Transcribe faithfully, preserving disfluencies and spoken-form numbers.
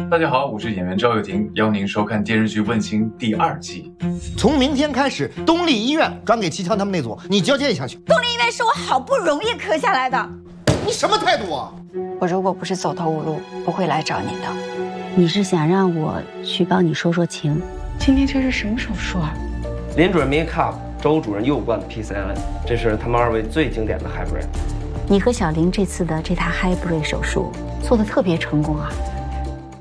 大家好，我是演员赵又廷，邀您收看电视剧《问心》第二季。 从明天开始，东丽医院转给齐强他们那组，你交接一下去。 东丽医院是我好不容易磕下来的， 你什么态度啊？ 我如果不是走投无路，不会来找你的。 你是想让我去帮你说说情？ 今天这是什么手术啊？ 林主任 make up， 周主任右冠的 P C L N， 这是他们二位最经典的 hybrid。 你和小林这次的这台 hybrid 手术做的特别成功啊。